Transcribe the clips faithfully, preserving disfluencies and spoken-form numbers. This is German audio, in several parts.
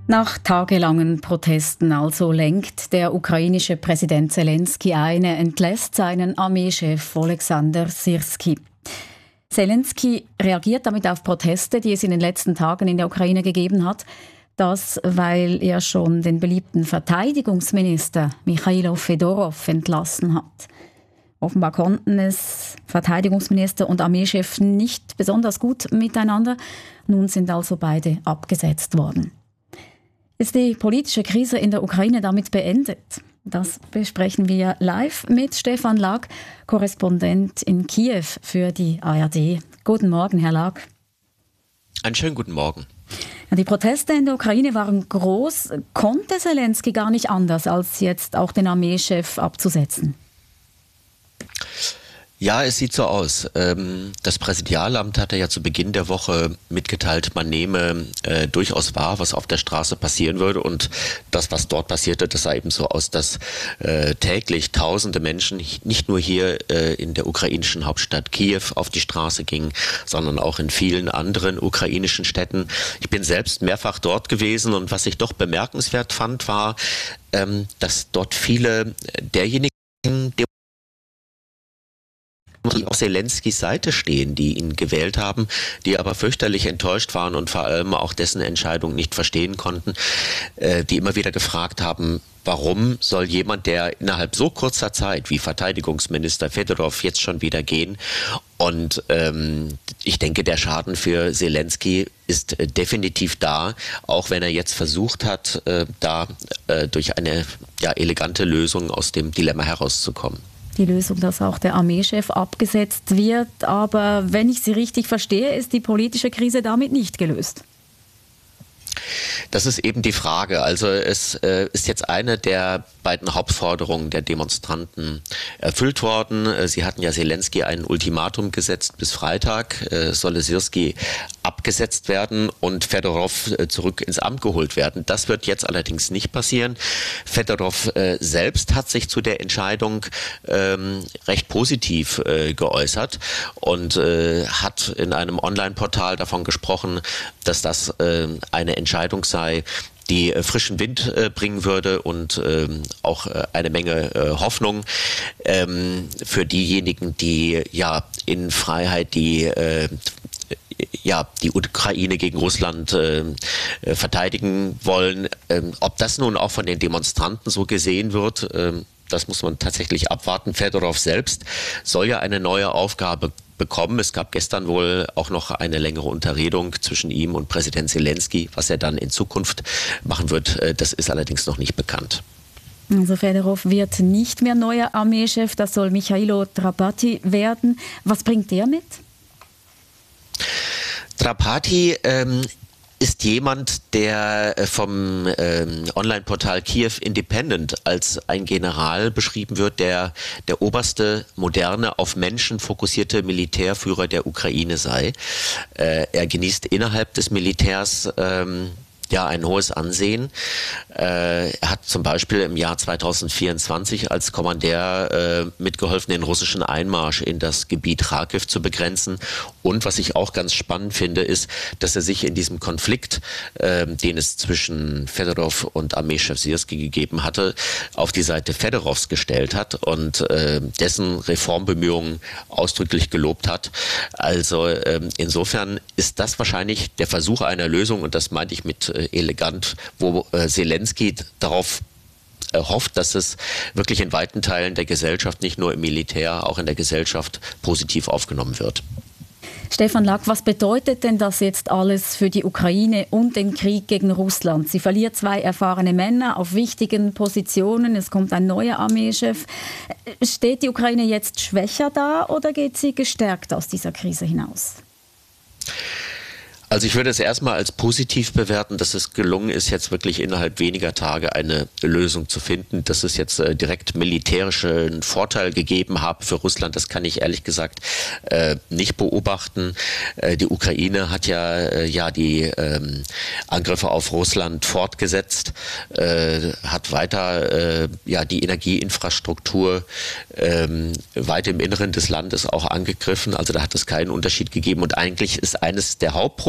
Nach tagelangen Protesten also lenkt der ukrainische Präsident Zelensky ein, er entlässt seinen Armeechef Oleksandr Syrskyi. Zelensky reagiert damit auf Proteste, die es in den letzten Tagen in der Ukraine gegeben hat. Das, weil er schon den beliebten Verteidigungsminister Michailo Fedorov entlassen hat. Offenbar konnten es Verteidigungsminister und Armeechef nicht besonders gut miteinander. Nun sind also beide abgesetzt worden. Ist die politische Krise in der Ukraine damit beendet? Das besprechen wir live mit Stefan Lag, Korrespondent in Kiew für die A R D. Guten Morgen, Herr Lag. Einen schönen guten Morgen. Die Proteste in der Ukraine waren groß. Konnte Zelensky gar nicht anders, als jetzt auch den Armeechef abzusetzen? Ja, es sieht so aus. Das Präsidialamt hatte ja zu Beginn der Woche mitgeteilt, man nehme äh, durchaus wahr, was auf der Straße passieren würde. Und das, was dort passierte, das sah eben so aus, dass äh, täglich tausende Menschen, nicht nur hier äh, in der ukrainischen Hauptstadt Kiew auf die Straße gingen, sondern auch in vielen anderen ukrainischen Städten. Ich bin selbst mehrfach dort gewesen und was ich doch bemerkenswert fand, war, ähm, dass dort viele derjenigen, die die auf Zelenskys Seite stehen, die ihn gewählt haben, die aber fürchterlich enttäuscht waren und vor allem auch dessen Entscheidung nicht verstehen konnten, äh, die immer wieder gefragt haben, warum soll jemand, der innerhalb so kurzer Zeit wie Verteidigungsminister Fedorov jetzt schon wieder gehen? Und ähm, ich denke, der Schaden für Zelensky ist äh, definitiv da, auch wenn er jetzt versucht hat, äh, da äh, durch eine ja, elegante Lösung aus dem Dilemma herauszukommen. Die Lösung, dass auch der Armeechef abgesetzt wird. Aber wenn ich Sie richtig verstehe, ist die politische Krise damit nicht gelöst. Das ist eben die Frage. Also es äh, ist jetzt eine der beiden Hauptforderungen der Demonstranten erfüllt worden. Sie hatten ja Zelensky ein Ultimatum gesetzt, bis Freitag äh, solle Syrskyi abgesetzt werden und Fedorov äh, zurück ins Amt geholt werden. Das wird jetzt allerdings nicht passieren. Fedorov äh, selbst hat sich zu der Entscheidung ähm, recht positiv äh, geäußert und äh, hat in einem Online-Portal davon gesprochen, dass das äh, eine Entscheidung sei, die äh, frischen Wind äh, bringen würde und ähm, auch äh, eine Menge äh, Hoffnung ähm, für diejenigen, die ja in Freiheit die äh, ja, die Ukraine gegen Russland äh, verteidigen wollen. Ähm, ob das nun auch von den Demonstranten so gesehen wird, ähm, das muss man tatsächlich abwarten. Fedorov selbst soll ja eine neue Aufgabe bekommen. Es gab gestern wohl auch noch eine längere Unterredung zwischen ihm und Präsident Zelensky. Was er dann in Zukunft machen wird, äh, das ist allerdings noch nicht bekannt. Also Fedorov wird nicht mehr neuer Armeechef, das soll Michailo Drapati werden. Was bringt der mit? Drapati ähm, ist jemand, der vom ähm, Online-Portal Kiew Independent als ein General beschrieben wird, der der oberste, moderne, auf Menschen fokussierte Militärführer der Ukraine sei. Äh, er genießt innerhalb des Militärs ähm, ja ein hohes Ansehen. Äh, er hat zum Beispiel im Jahr zweitausendvierundzwanzig als Kommandeur äh, mitgeholfen, den russischen Einmarsch in das Gebiet Kharkiv zu begrenzen. Und was ich auch ganz spannend finde, ist, dass er sich in diesem Konflikt, äh, den es zwischen Fedorov und Armeechef Syrskyi gegeben hatte, auf die Seite Fedorovs gestellt hat und äh, dessen Reformbemühungen ausdrücklich gelobt hat. Also äh, insofern ist das wahrscheinlich der Versuch einer Lösung, und das meinte ich mit äh, elegant, wo äh, Zelensky darauf äh, hofft, dass es wirklich in weiten Teilen der Gesellschaft, nicht nur im Militär, auch in der Gesellschaft positiv aufgenommen wird. Stefan Lag, was bedeutet denn das jetzt alles für die Ukraine und den Krieg gegen Russland? Sie verliert zwei erfahrene Männer auf wichtigen Positionen, es kommt ein neuer Armeechef. Steht die Ukraine jetzt schwächer da oder geht sie gestärkt aus dieser Krise hinaus? Also ich würde es erstmal als positiv bewerten, dass es gelungen ist, jetzt wirklich innerhalb weniger Tage eine Lösung zu finden. Dass es jetzt äh, direkt militärischen Vorteil gegeben habe für Russland, das kann ich ehrlich gesagt äh, nicht beobachten. Äh, die Ukraine hat ja, äh, ja die ähm, Angriffe auf Russland fortgesetzt, äh, hat weiter äh, ja, die Energieinfrastruktur äh, weit im Inneren des Landes auch angegriffen. Also da hat es keinen Unterschied gegeben. Und eigentlich ist eines der Hauptprobleme,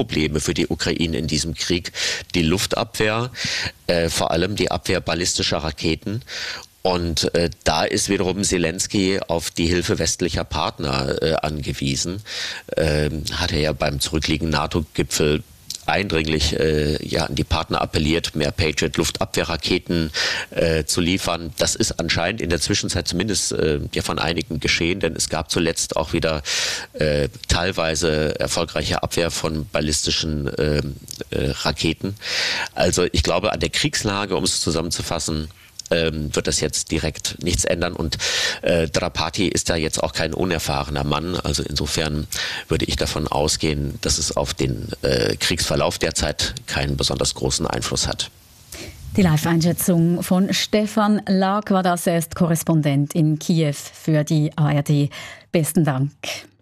Hauptprobleme für die Ukraine in diesem Krieg die Luftabwehr, äh, vor allem die Abwehr ballistischer Raketen. Und äh, da ist wiederum Zelensky auf die Hilfe westlicher Partner äh, angewiesen. Ähm, hat er ja beim zurückliegenden NATO-Gipfel eindringlich äh, ja, an die Partner appelliert, mehr Patriot-Luftabwehrraketen äh, zu liefern. Das ist anscheinend in der Zwischenzeit zumindest äh, ja von einigen geschehen, denn es gab zuletzt auch wieder äh, teilweise erfolgreiche Abwehr von ballistischen äh, äh, Raketen. Also ich glaube, an der Kriegslage, um es zusammenzufassen, ähm, wird das jetzt direkt nichts ändern. Und äh, Drapati ist da jetzt auch kein unerfahrener Mann. Also insofern würde ich davon ausgehen, dass es auf den äh, Kriegsverlauf derzeit keinen besonders großen Einfluss hat. Die Live-Einschätzung von Stefan Lag war das, er ist Korrespondent in Kiew für die A R D. Besten Dank.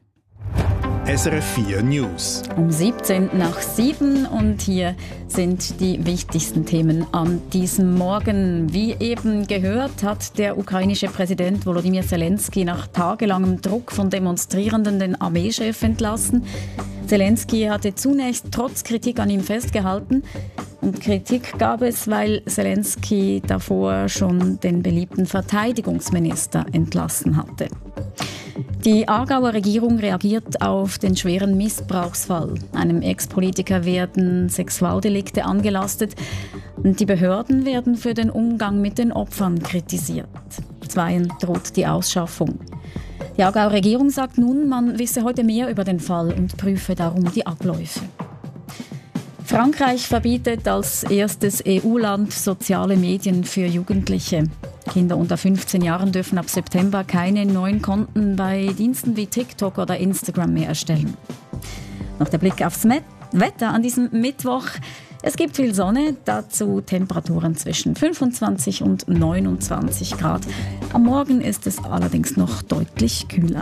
S R F vier News. Um siebzehn nach sieben und hier sind die wichtigsten Themen an diesem Morgen. Wie eben gehört, hat der ukrainische Präsident Volodymyr Zelensky nach tagelangem Druck von Demonstrierenden den Armeechef entlassen. Zelensky hatte zunächst trotz Kritik an ihm festgehalten. Und Kritik gab es, weil Zelensky davor schon den beliebten Verteidigungsminister entlassen hatte. Die Aargauer Regierung reagiert auf den schweren Missbrauchsfall. Einem Ex-Politiker werden Sexualdelikte angelastet und die Behörden werden für den Umgang mit den Opfern kritisiert. Zweien droht die Ausschaffung. Die Aargauer Regierung sagt nun, man wisse heute mehr über den Fall und prüfe darum die Abläufe. Frankreich verbietet als erstes E U-Land soziale Medien für Jugendliche. Kinder unter fünfzehn Jahren dürfen ab September keine neuen Konten bei Diensten wie TikTok oder Instagram mehr erstellen. Noch der Blick aufs Met- Wetter an diesem Mittwoch. Es gibt viel Sonne, dazu Temperaturen zwischen fünfundzwanzig und neunundzwanzig Grad. Am Morgen ist es allerdings noch deutlich kühler.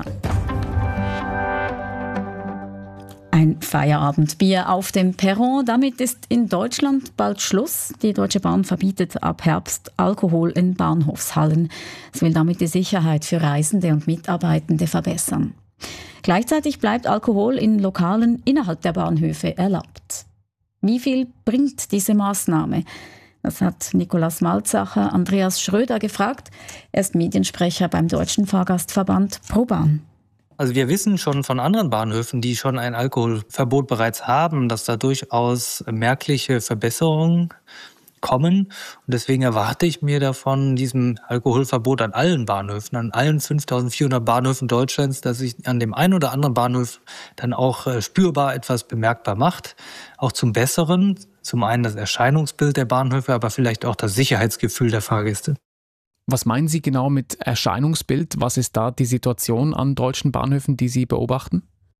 Ein Feierabendbier auf dem Perron. Damit ist in Deutschland bald Schluss. Die Deutsche Bahn verbietet ab Herbst Alkohol in Bahnhofshallen. Es will damit die Sicherheit für Reisende und Mitarbeitende verbessern. Gleichzeitig bleibt Alkohol in Lokalen innerhalb der Bahnhöfe erlaubt. Wie viel bringt diese Maßnahme? Das hat Nikolaus Malzacher Andreas Schröder gefragt. Er ist Mediensprecher beim Deutschen Fahrgastverband ProBahn. Also wir wissen schon von anderen Bahnhöfen, die schon ein Alkoholverbot bereits haben, dass da durchaus merkliche Verbesserungen kommen. Und deswegen erwarte ich mir davon, diesem Alkoholverbot an allen Bahnhöfen, an allen fünftausendvierhundert Bahnhöfen Deutschlands, dass sich an dem einen oder anderen Bahnhof dann auch spürbar etwas bemerkbar macht. Auch zum Besseren. Zum einen das Erscheinungsbild der Bahnhöfe, aber vielleicht auch das Sicherheitsgefühl der Fahrgäste. Was meinen Sie genau mit Erscheinungsbild? Was ist da die Situation an deutschen Bahnhöfen, die Sie beobachten?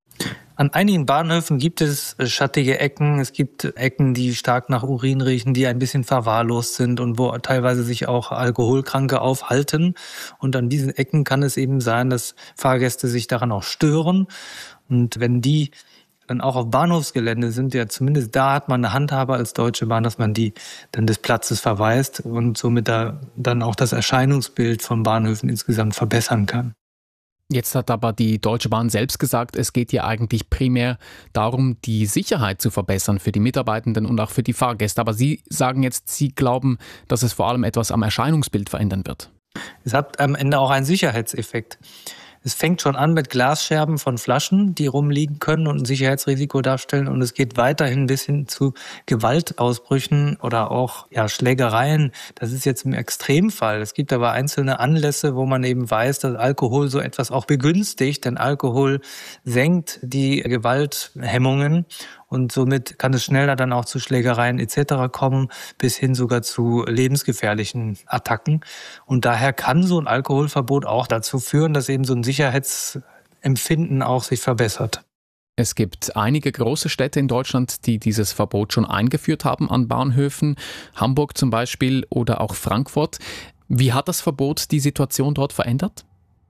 An einigen Bahnhöfen gibt es schattige Ecken. Es gibt Ecken, die stark nach Urin riechen, die ein bisschen verwahrlost sind und wo teilweise sich auch Alkoholkranke aufhalten. Und an diesen Ecken kann es eben sein, dass Fahrgäste sich daran auch stören. Und wenn die dann auch auf Bahnhofsgelände sind, ja zumindest da hat man eine Handhabe als Deutsche Bahn, dass man die dann des Platzes verweist und somit da dann auch das Erscheinungsbild von Bahnhöfen insgesamt verbessern kann. Jetzt hat aber die Deutsche Bahn selbst gesagt, es geht hier eigentlich primär darum, die Sicherheit zu verbessern für die Mitarbeitenden und auch für die Fahrgäste. Aber Sie sagen jetzt, Sie glauben, dass es vor allem etwas am Erscheinungsbild verändern wird. Es hat am Ende auch einen Sicherheitseffekt. Es fängt schon an mit Glasscherben von Flaschen, die rumliegen können und ein Sicherheitsrisiko darstellen. Und es geht weiterhin bis hin zu Gewaltausbrüchen oder auch ja, Schlägereien. Das ist jetzt im Extremfall. Es gibt aber einzelne Anlässe, wo man eben weiß, dass Alkohol so etwas auch begünstigt. Denn Alkohol senkt die Gewalthemmungen. Und somit kann es schneller dann auch zu Schlägereien et cetera kommen, bis hin sogar zu lebensgefährlichen Attacken. Und daher kann so ein Alkoholverbot auch dazu führen, dass eben so ein Sicherheitsempfinden auch sich verbessert. Es gibt einige große Städte in Deutschland, die dieses Verbot schon eingeführt haben an Bahnhöfen. Hamburg zum Beispiel oder auch Frankfurt. Wie hat das Verbot die Situation dort verändert?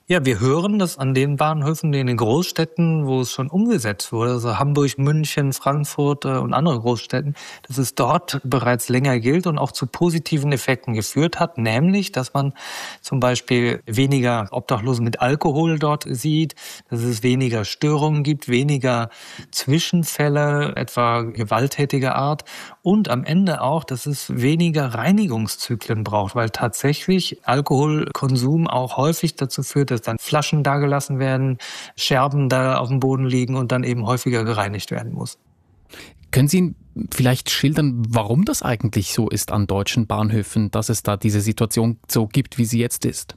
Ja, wir hören, dass an den Bahnhöfen, in den Großstädten, wo es schon umgesetzt wurde, also Hamburg, München, Frankfurt und andere Großstädten, dass es dort bereits länger gilt und auch zu positiven Effekten geführt hat, nämlich, dass man zum Beispiel weniger Obdachlose mit Alkohol dort sieht, dass es weniger Störungen gibt, weniger Zwischenfälle, etwa gewalttätiger Art und am Ende auch, dass es weniger Reinigungszyklen braucht, weil tatsächlich Alkoholkonsum auch häufig dazu führt, dass dann Flaschen dagelassen werden, Scherben da auf dem Boden liegen und dann eben häufiger gereinigt werden muss. Können Sie vielleicht schildern, warum das eigentlich so ist an deutschen Bahnhöfen, dass es da diese Situation so gibt, wie sie jetzt ist?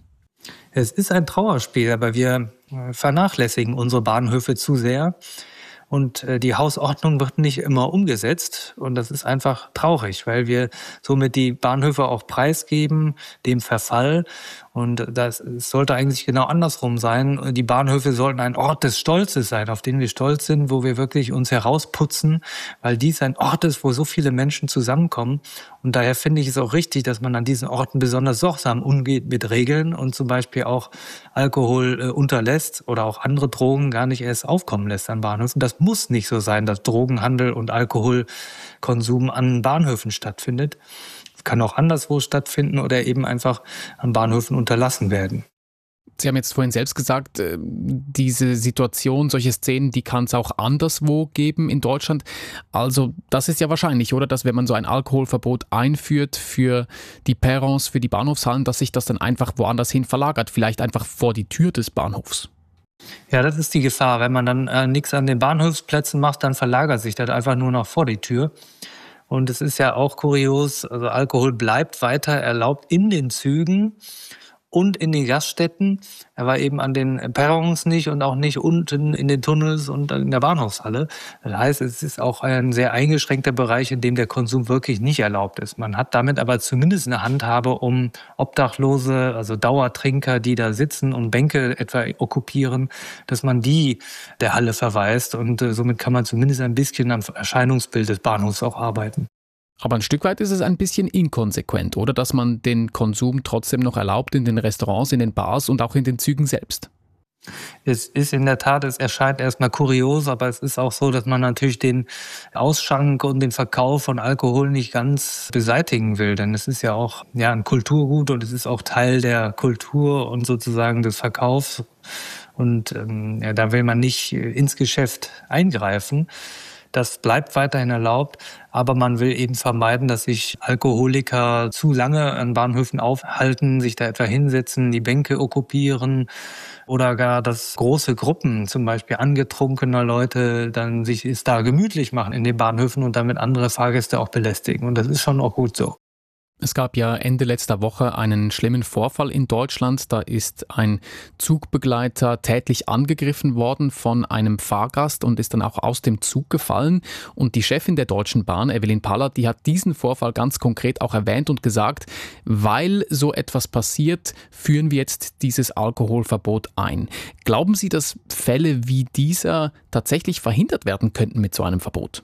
Es ist ein Trauerspiel, aber wir vernachlässigen unsere Bahnhöfe zu sehr. Und die Hausordnung wird nicht immer umgesetzt. Und das ist einfach traurig, weil wir somit die Bahnhöfe auch preisgeben, dem Verfall. Und das sollte eigentlich genau andersrum sein. Die Bahnhöfe sollten ein Ort des Stolzes sein, auf den wir stolz sind, wo wir wirklich uns herausputzen, weil dies ein Ort ist, wo so viele Menschen zusammenkommen. Und daher finde ich es auch richtig, dass man an diesen Orten besonders sorgsam umgeht mit Regeln und zum Beispiel auch Alkohol äh, unterlässt oder auch andere Drogen gar nicht erst aufkommen lässt an Bahnhöfen. Das muss nicht so sein, dass Drogenhandel und Alkoholkonsum an Bahnhöfen stattfindet. Kann auch anderswo stattfinden oder eben einfach an Bahnhöfen unterlassen werden. Sie haben jetzt vorhin selbst gesagt, diese Situation, solche Szenen, die kann es auch anderswo geben in Deutschland. Also das ist ja wahrscheinlich, oder? Dass wenn man so ein Alkoholverbot einführt für die Perrons, für die Bahnhofshallen, dass sich das dann einfach woanders hin verlagert, vielleicht einfach vor die Tür des Bahnhofs. Ja, das ist die Gefahr. Wenn man dann äh, nichts an den Bahnhofsplätzen macht, dann verlagert sich das einfach nur noch vor die Tür. Und es ist ja auch kurios, also Alkohol bleibt weiter erlaubt in den Zügen und in den Gaststätten. Er war eben an den Perrons nicht und auch nicht unten in den Tunnels und in der Bahnhofshalle. Das heißt, es ist auch ein sehr eingeschränkter Bereich, in dem der Konsum wirklich nicht erlaubt ist. Man hat damit aber zumindest eine Handhabe, um Obdachlose, also Dauertrinker, die da sitzen und Bänke etwa okkupieren, dass man die der Halle verweist. Und äh, somit kann man zumindest ein bisschen am Erscheinungsbild des Bahnhofs auch arbeiten. Aber ein Stück weit ist es ein bisschen inkonsequent, oder? Dass man den Konsum trotzdem noch erlaubt in den Restaurants, in den Bars und auch in den Zügen selbst. Es ist in der Tat, es erscheint erstmal kurios, aber es ist auch so, dass man natürlich den Ausschank und den Verkauf von Alkohol nicht ganz beseitigen will. Denn es ist ja auch ja, ein Kulturgut und es ist auch Teil der Kultur und sozusagen des Verkaufs. Und ähm, ja, da will man nicht ins Geschäft eingreifen. Das bleibt weiterhin erlaubt, aber man will eben vermeiden, dass sich Alkoholiker zu lange an Bahnhöfen aufhalten, sich da etwa hinsetzen, die Bänke okkupieren oder gar, dass große Gruppen, zum Beispiel angetrunkener Leute, dann sich es da gemütlich machen in den Bahnhöfen und damit andere Fahrgäste auch belästigen. Und das ist schon auch gut so. Es gab ja Ende letzter Woche einen schlimmen Vorfall in Deutschland. Da ist ein Zugbegleiter tätlich angegriffen worden von einem Fahrgast und ist dann auch aus dem Zug gefallen. Und die Chefin der Deutschen Bahn, Evelyn Pallert, die hat diesen Vorfall ganz konkret auch erwähnt und gesagt, weil so etwas passiert, führen wir jetzt dieses Alkoholverbot ein. Glauben Sie, dass Fälle wie dieser tatsächlich verhindert werden könnten mit so einem Verbot?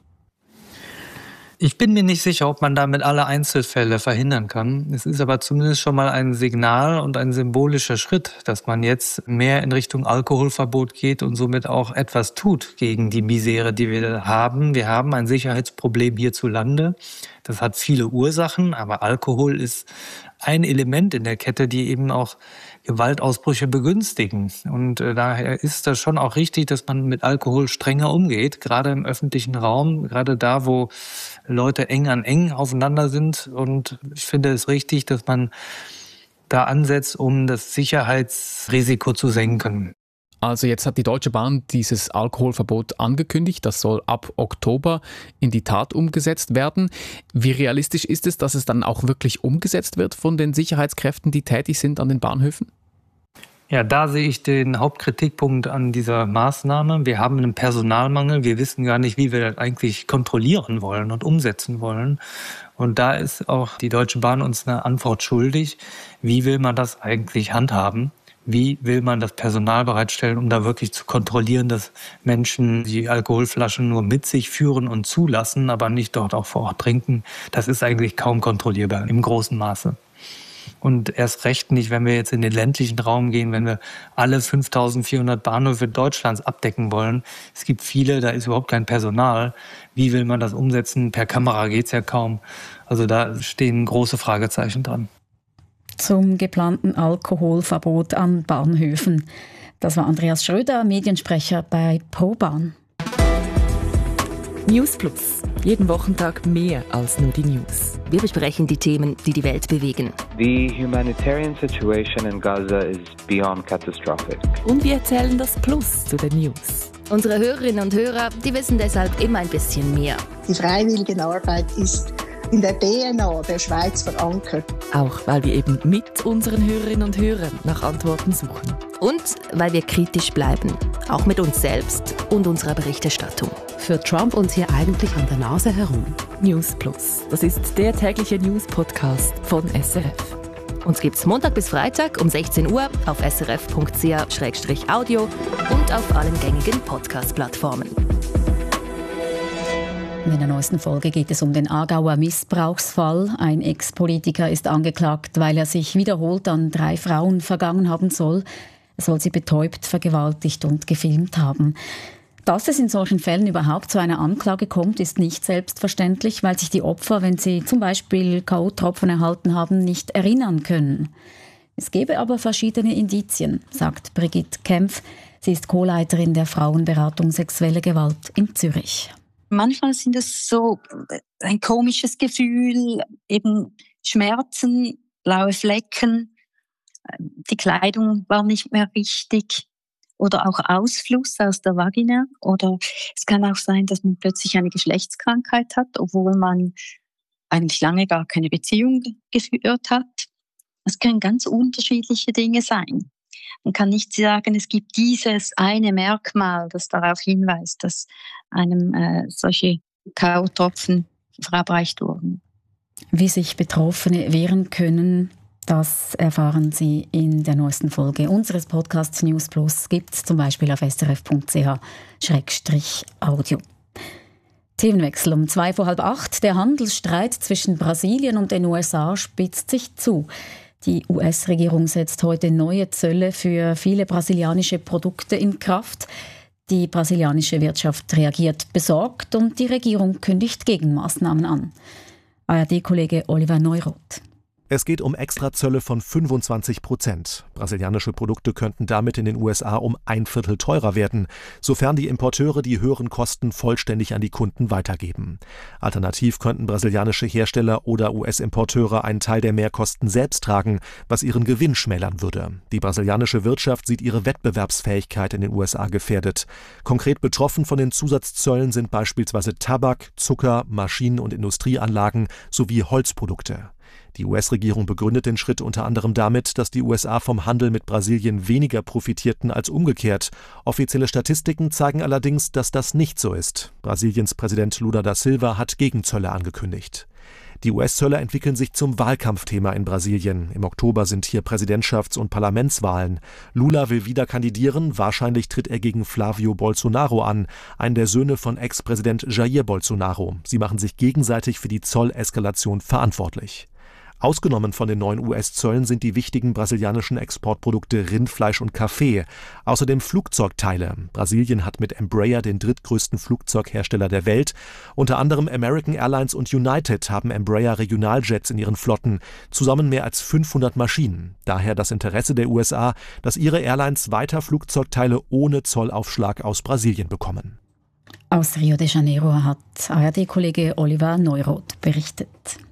Ich bin mir nicht sicher, ob man damit alle Einzelfälle verhindern kann. Es ist aber zumindest schon mal ein Signal und ein symbolischer Schritt, dass man jetzt mehr in Richtung Alkoholverbot geht und somit auch etwas tut gegen die Misere, die wir haben. Wir haben ein Sicherheitsproblem hierzulande. Das hat viele Ursachen, aber Alkohol ist ein Element in der Kette, die eben auch Gewaltausbrüche begünstigen. Und äh, daher ist das schon auch richtig, dass man mit Alkohol strenger umgeht, gerade im öffentlichen Raum, gerade da, wo Leute eng an eng aufeinander sind. Und ich finde es richtig, dass man da ansetzt, um das Sicherheitsrisiko zu senken. Also jetzt hat die Deutsche Bahn dieses Alkoholverbot angekündigt. Das soll ab Oktober in die Tat umgesetzt werden. Wie realistisch ist es, dass es dann auch wirklich umgesetzt wird von den Sicherheitskräften, die tätig sind an den Bahnhöfen? Ja, da sehe ich den Hauptkritikpunkt an dieser Maßnahme. Wir haben einen Personalmangel. Wir wissen gar nicht, wie wir das eigentlich kontrollieren wollen und umsetzen wollen. Und da ist auch die Deutsche Bahn uns eine Antwort schuldig. Wie will man das eigentlich handhaben? Wie will man das Personal bereitstellen, um da wirklich zu kontrollieren, dass Menschen die Alkoholflaschen nur mit sich führen und zulassen, aber nicht dort auch vor Ort trinken? Das ist eigentlich kaum kontrollierbar im großen Maße. Und erst recht nicht, wenn wir jetzt in den ländlichen Raum gehen, wenn wir alle fünftausendvierhundert Bahnhöfe Deutschlands abdecken wollen. Es gibt viele, da ist überhaupt kein Personal. Wie will man das umsetzen? Per Kamera geht's ja kaum. Also da stehen große Fragezeichen dran. Zum geplanten Alkoholverbot an Bahnhöfen. Das war Andreas Schröder, Mediensprecher bei ProBahn. News Plus. Jeden Wochentag mehr als nur die News. Wir besprechen die Themen, die die Welt bewegen. The humanitarian situation in Gaza is beyond catastrophic. Und wir erzählen das Plus zu den News. Unsere Hörerinnen und Hörer, die wissen deshalb immer ein bisschen mehr. Die Freiwilligenarbeit ist in der D N A der Schweiz verankert. Auch weil wir eben mit unseren Hörerinnen und Hörern nach Antworten suchen. Und weil wir kritisch bleiben, auch mit uns selbst und unserer Berichterstattung. Führt Trump uns hier eigentlich an der Nase herum? News Plus, das ist der tägliche News-Podcast von S R F. Uns gibt's Montag bis Freitag um sechzehn Uhr auf s r f punkt c h slash audio und auf allen gängigen Podcast-Plattformen. In der neuesten Folge geht es um den Aargauer Missbrauchsfall. Ein Ex-Politiker ist angeklagt, weil er sich wiederholt an drei Frauen vergangen haben soll. Er soll sie betäubt, vergewaltigt und gefilmt haben. Dass es in solchen Fällen überhaupt zu einer Anklage kommt, ist nicht selbstverständlich, weil sich die Opfer, wenn sie zum Beispiel K O-Tropfen erhalten haben, nicht erinnern können. Es gäbe aber verschiedene Indizien, sagt Brigitte Kempf. Sie ist Co-Leiterin der Frauenberatung Sexuelle Gewalt in Zürich. Manchmal sind es so ein komisches Gefühl, eben Schmerzen, blaue Flecken, die Kleidung war nicht mehr richtig oder auch Ausfluss aus der Vagina. Oder es kann auch sein, dass man plötzlich eine Geschlechtskrankheit hat, obwohl man eigentlich lange gar keine Beziehung geführt hat. Es können ganz unterschiedliche Dinge sein. Man kann nicht sagen, es gibt dieses eine Merkmal, das darauf hinweist, dass einem äh, solche K O-Tropfen verabreicht wurden. Wie sich Betroffene wehren können, das erfahren Sie in der neuesten Folge unseres Podcasts News Plus. Gibt es zum Beispiel auf s r f punkt c h slash audio. Themenwechsel um zwei vor halb acht. Der Handelsstreit zwischen Brasilien und den U S A spitzt sich zu. Die U S-Regierung setzt heute neue Zölle für viele brasilianische Produkte in Kraft. Die brasilianische Wirtschaft reagiert besorgt und die Regierung kündigt Gegenmaßnahmen an. A R D-Kollege Oliver Neuroth. Es geht um Extrazölle von fünfundzwanzig Prozent. Brasilianische Produkte könnten damit in den U S A um ein Viertel teurer werden, sofern die Importeure die höheren Kosten vollständig an die Kunden weitergeben. Alternativ könnten brasilianische Hersteller oder U S-Importeure einen Teil der Mehrkosten selbst tragen, was ihren Gewinn schmälern würde. Die brasilianische Wirtschaft sieht ihre Wettbewerbsfähigkeit in den U S A gefährdet. Konkret betroffen von den Zusatzzöllen sind beispielsweise Tabak, Zucker, Maschinen- und Industrieanlagen sowie Holzprodukte. Die U S-Regierung begründet den Schritt unter anderem damit, dass die U S A vom Handel mit Brasilien weniger profitierten als umgekehrt. Offizielle Statistiken zeigen allerdings, dass das nicht so ist. Brasiliens Präsident Lula da Silva hat Gegenzölle angekündigt. Die U S-Zölle entwickeln sich zum Wahlkampfthema in Brasilien. Im Oktober sind hier Präsidentschafts- und Parlamentswahlen. Lula will wieder kandidieren. Wahrscheinlich tritt er gegen Flávio Bolsonaro an, einen der Söhne von Ex-Präsident Jair Bolsonaro. Sie machen sich gegenseitig für die Zolleskalation verantwortlich. Ausgenommen von den neuen U S-Zöllen sind die wichtigen brasilianischen Exportprodukte Rindfleisch und Kaffee. Außerdem Flugzeugteile. Brasilien hat mit Embraer den drittgrößten Flugzeughersteller der Welt. Unter anderem American Airlines und United haben Embraer Regionaljets in ihren Flotten. Zusammen mehr als fünfhundert Maschinen. Daher das Interesse der U S A, dass ihre Airlines weiter Flugzeugteile ohne Zollaufschlag aus Brasilien bekommen. Aus Rio de Janeiro hat A R D-Kollege Oliver Neuroth berichtet.